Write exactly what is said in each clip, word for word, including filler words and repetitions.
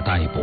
逮捕。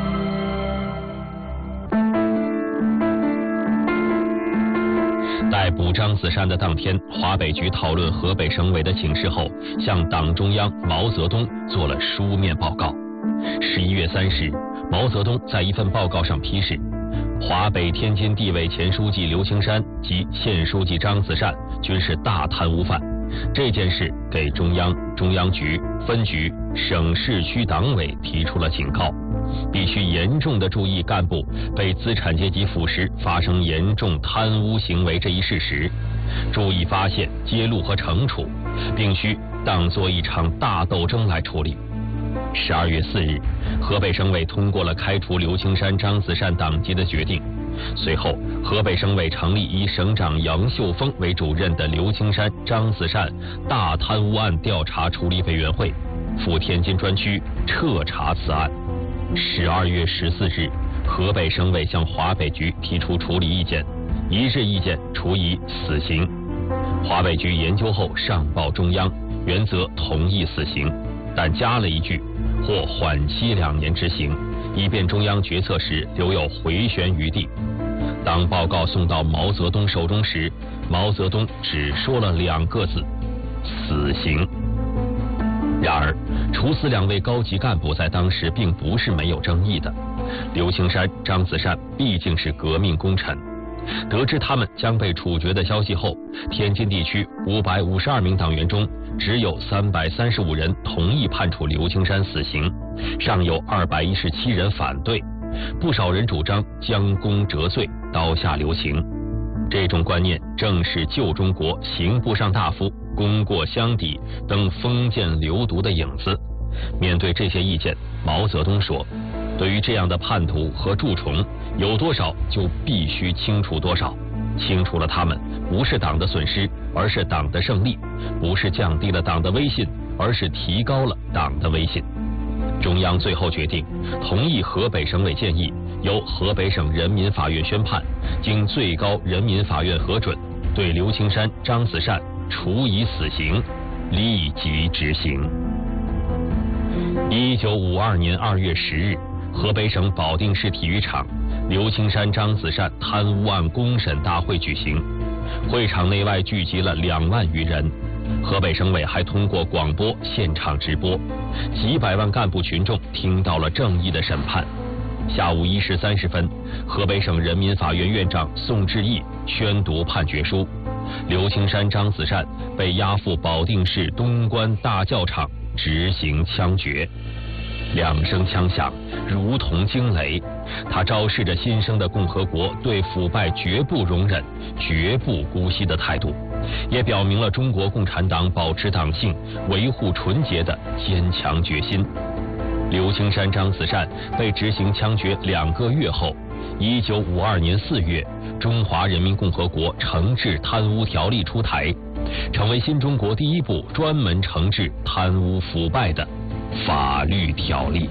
逮捕张子善的当天，华北局讨论河北省委的请示后，向党中央毛泽东做了书面报告。十一月三十日，毛泽东在一份报告上批示，华北天津地委前书记刘青山及县书记张子善均是大贪污犯。这件事给中央、中央局、分局、省市区党委提出了警告，必须严重地注意干部被资产阶级腐蚀发生严重贪污行为这一事实，注意发现、揭露和惩处，并需当作一场大斗争来处理。十二月四日，河北省委通过了开除刘青山、张子善党籍的决定。随后，河北省委成立以省长杨秀峰为主任的刘青山、张子善大贪污案调查处理委员会，赴天津专区彻查此案。十二月十四日，河北省委向华北局提出处理意见，一致意见处以死刑。华北局研究后上报中央，原则同意死刑，但加了一句或缓期两年执行，以便中央决策时留有回旋余地。当报告送到毛泽东手中时，毛泽东只说了两个字：死刑。然而，处死两位高级干部在当时并不是没有争议的。刘青山、张子善毕竟是革命功臣，得知他们将被处决的消息后，天津地区五百五十二名党员中，只有三百三十五人同意判处刘青山死刑，尚有二百一十七人反对，不少人主张将功折罪，刀下留情。这种观念正是旧中国刑部上大夫功过相抵等封建流毒的影子。面对这些意见，毛泽东说，对于这样的叛徒和蛀虫，有多少就必须清除多少，清除了他们，不是党的损失，而是党的胜利，不是降低了党的威信，而是提高了党的威信。中央最后决定同意河北省委建议，由河北省人民法院宣判，经最高人民法院核准，对刘青山、张子善处以死刑，立即执行。一九五二年二月十日，河北省保定市体育场刘青山、张子善贪污案公审大会举行，会场内外聚集了两万余人。河北省委还通过广播现场直播，几百万干部群众听到了正义的审判。下午一时三十分，河北省人民法院院长宋志毅宣读判决书，刘青山、张子善被押赴保定市东关大教场执行枪决。两声枪响，如同惊雷，它昭示着新生的共和国对腐败绝不容忍、绝不姑息的态度，也表明了中国共产党保持党性、维护纯洁的坚强决心。刘青山、张子善被执行枪决两个月后，一九五二年四月，中华人民共和国惩治贪污条例出台，成为新中国第一部专门惩治贪污腐败的法律条例。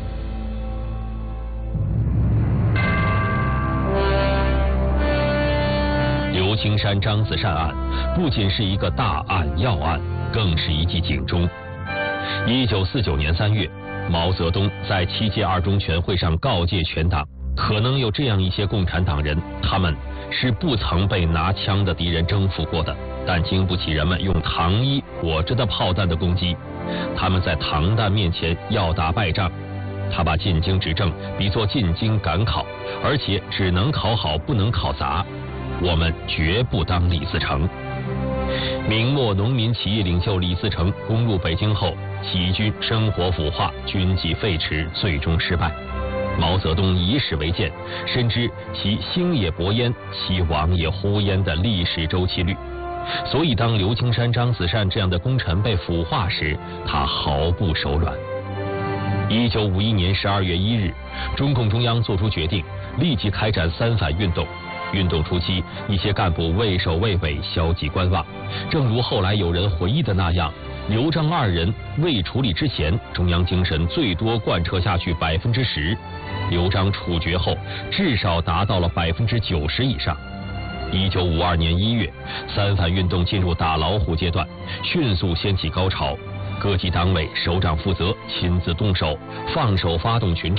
刘青山、张子善案不仅是一个大案要案，更是一记警钟。一九四九年三月，毛泽东在七届二中全会上告诫全党，可能有这样一些共产党人，他们是不曾被拿枪的敌人征服过的，但经不起人们用糖衣裹着的炮弹的攻击，他们在糖弹面前要打败仗。他把进京执政比作进京赶考，而且只能考好不能考砸。我们绝不当李自成。明末农民起义领袖李自成攻入北京后，起义军生活腐化，军纪废弛，最终失败。毛泽东以史为鉴，深知其兴也勃焉，其亡也忽焉的历史周期率。所以当刘青山、张子善这样的功臣被腐化时，他毫不手软。一九五一年十二月一日，中共中央作出决定，立即开展三反运动。运动初期，一些干部畏首畏尾，消极观望。正如后来有人回忆的那样，刘张二人未处理之前，中央精神最多贯彻下去百分之十；刘张处决后，至少达到了百分之九十以上。一九五二年一月，三反运动进入打老虎阶段，迅速掀起高潮。各级党委首长负责亲自动手，放手发动群众。